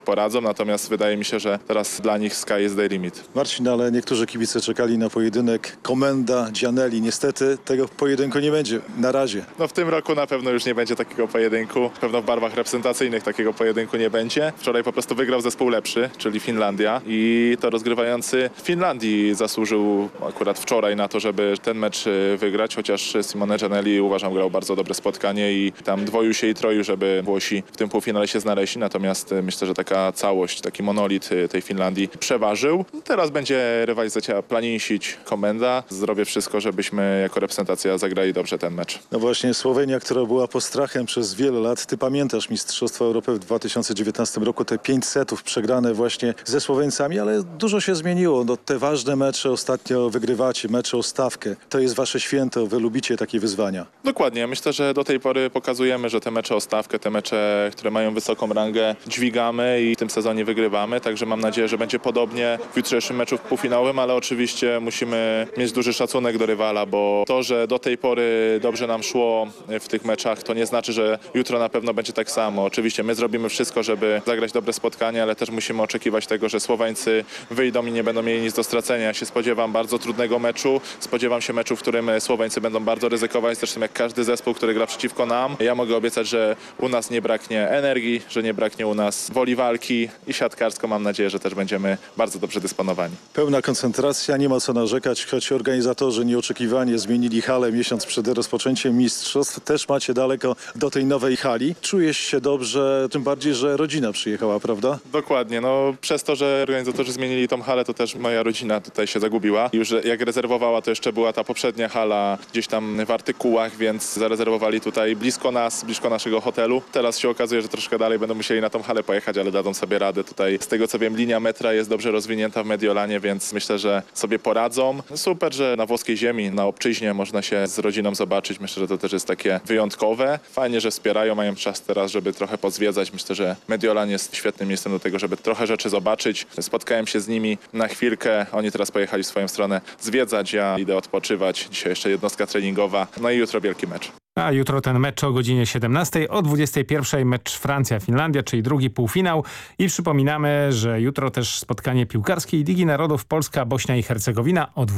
poradzą, natomiast wydaje mi się, że teraz dla nich sky is the limit. Marcin, ale niektórzy kibice czekali na pojedynek Komenda Gianelli. Niestety tego pojedynku nie będzie na razie. No w tym roku na pewno już nie będzie takiego pojedynku. Pewno w barwach reprezentacyjnych takiego pojedynku nie będzie. Wczoraj po prostu wygrał zespół lepszy, czyli Finlandia, i to rozgrywający w Finlandii zasłużył akurat wczoraj na to, żeby ten mecz wygrać, chociaż Simone Gianelli uważam grał bardzo dobre spotkanie i tam dwoił się i troił, żeby Włosi w tym półfinale się znaleźli, natomiast myślę, że taka całość, taki monolit tej Finlandii przeważył. Teraz będzie rywalizacja Planisic, Komenda. Zrobię wszystko, żebyśmy jako reprezentacja zagrali dobrze ten mecz. No właśnie, Słowenia, która była postrachem przez wiele lat. Ty pamiętasz Mistrzostwa Europy w 2019 roku, te 5 setów przegrane właśnie ze Słoweńcami, ale dużo się zmieniło. No, te ważne mecze ostatnio wygrywacie, mecze o stawkę. To jest wasze święto, wy lubicie takie wyzwania. Dokładnie. Myślę, że do tej pory pokazujemy, że te mecze o stawkę, te mecze, które mają wysoką rangę, dźwigamy i w tym sezonie wygrywamy. Także mam nadzieję, że będzie podobnie w jutrzejszym meczu półfinałowym, ale oczywiście musimy mieć duży szacunek do rywala, bo to, że do tej pory dobrze nam szło w tych meczach, to nie znaczy, że jutro na pewno będzie tak samo. Oczywiście my zrobimy wszystko, żeby zagrać dobre spotkanie, ale też musimy oczekiwać tego, że Słoweńcy wyjdą i nie będą mieli nic do stracenia. Ja się spodziewam bardzo trudnego meczu. Spodziewam się meczu, w którym Słoweńcy będą bardzo ryzykować, zresztą jak każdy zespół, który gra przeciwko nam. Ja mogę obiecać, że u nas nie braknie energii, że nie braknie u nas woli walki i siatkarsko mam nadzieję, że też będziemy bardzo dobrze dysponowani. Pełna koncentracja, nie ma co narzekać, choć organizatorzy nieoczekiwanie zmienili halę miesiąc przed rozpoczęciem mistrzostw. Też macie daleko do tej nowej hali. Czujesz się dobrze, tym bardziej, że rodzina przyjechała, prawda? Dokładnie. No, przez to, że organizatorzy zmienili tą halę, to też moja rodzina tutaj się zagubiła. Już jak rezerwowała, to jeszcze była ta poprzednia hala gdzieś tam w artykułach, więc zarezerwowali tutaj blisko nas, blisko naszego hotelu. Teraz się okazuje, że troszkę dalej będą musieli na tą halę pojechać, ale dadzą sobie radę. Tutaj z tego co wiem, linia metra jest dobrze rozwinięta w Mediolanie, więc myślę, że sobie poradzą. Super, że na włoskiej ziemi, na obczyźnie można się z rodziną zobaczyć. Myślę, że to też jest takie wyjątkowe. Fajnie, że wspierają, mają czas teraz, żeby trochę pozwiedzać. Myślę, że Mediolan jest świetnym miejscem do tego, żeby trochę rzeczy zobaczyć. Spotkałem się z nimi na chwilkę. Oni teraz pojechali w swoją stronę zwiedzać. Ja idę odpoczywać. Dzisiaj jeszcze jednostka treningowa. No i jutro wielki mecz. A jutro ten mecz o godzinie 17, o 21 mecz Francja-Finlandia, czyli drugi półfinał. I przypominamy, że jutro też spotkanie piłkarskiej Ligi Narodów Polska-Bośnia i Hercegowina o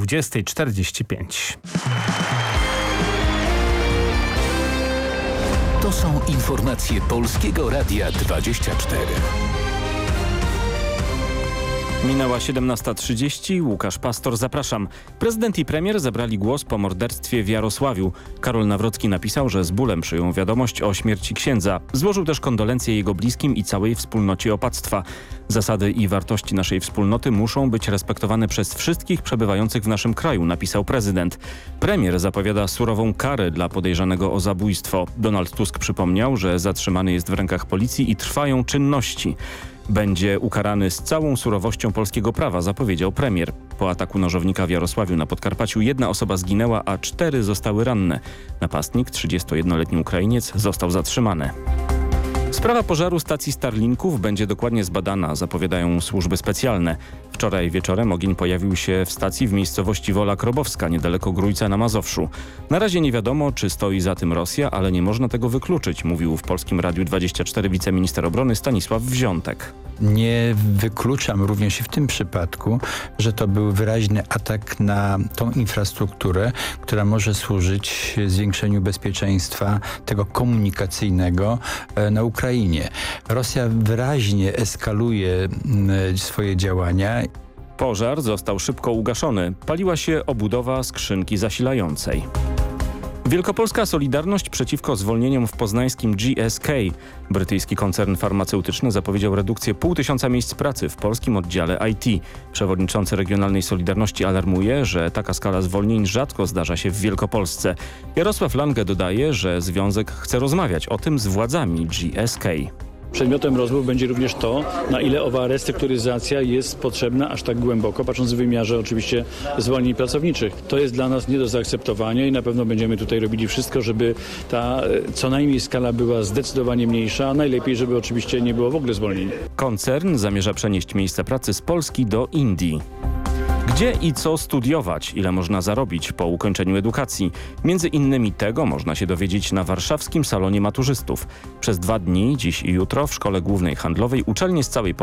20:45. To są informacje Polskiego Radia 24. Minęła 17:30. Łukasz Pastor, zapraszam. Prezydent i premier zabrali głos po morderstwie w Jarosławiu. Karol Nawrocki napisał, że z bólem przyjął wiadomość o śmierci księdza. Złożył też kondolencje jego bliskim i całej wspólnocie opactwa. Zasady i wartości naszej wspólnoty muszą być respektowane przez wszystkich przebywających w naszym kraju, napisał prezydent. Premier zapowiada surową karę dla podejrzanego o zabójstwo. Donald Tusk przypomniał, że zatrzymany jest w rękach policji i trwają czynności. Będzie ukarany z całą surowością polskiego prawa, zapowiedział premier. Po ataku nożownika w Jarosławiu na Podkarpaciu 1 osoba zginęła, a 4 zostały ranne. Napastnik, 31-letni Ukrainiec, został zatrzymany. Sprawa pożaru stacji Starlinków będzie dokładnie zbadana, zapowiadają służby specjalne. Wczoraj wieczorem ogień pojawił się w stacji w miejscowości Wola Krobowska, niedaleko Grójca na Mazowszu. Na razie nie wiadomo, czy stoi za tym Rosja, ale nie można tego wykluczyć, mówił w Polskim Radiu 24 wiceminister obrony Stanisław Wziątek. Nie wykluczam również i w tym przypadku, że to był wyraźny atak na tą infrastrukturę, która może służyć zwiększeniu bezpieczeństwa tego komunikacyjnego na Ukrainie. Rosja wyraźnie eskaluje swoje działania. Pożar został szybko ugaszony. Paliła się obudowa skrzynki zasilającej. Wielkopolska Solidarność przeciwko zwolnieniom w poznańskim GSK. Brytyjski koncern farmaceutyczny zapowiedział redukcję 500 miejsc pracy w polskim oddziale IT. Przewodniczący Regionalnej Solidarności alarmuje, że taka skala zwolnień rzadko zdarza się w Wielkopolsce. Jarosław Lange dodaje, że związek chce rozmawiać o tym z władzami GSK. Przedmiotem rozmów będzie również to, na ile owa restrukturyzacja jest potrzebna aż tak głęboko, patrząc w wymiarze oczywiście zwolnień pracowniczych. To jest dla nas nie do zaakceptowania i na pewno będziemy tutaj robili wszystko, żeby ta co najmniej skala była zdecydowanie mniejsza, a najlepiej, żeby oczywiście nie było w ogóle zwolnień. Koncern zamierza przenieść miejsca pracy z Polski do Indii. Gdzie i co studiować, ile można zarobić po ukończeniu edukacji? Między innymi tego można się dowiedzieć na warszawskim salonie maturzystów. Przez 2 dni, dziś i jutro, w Szkole Głównej Handlowej uczelnie z całej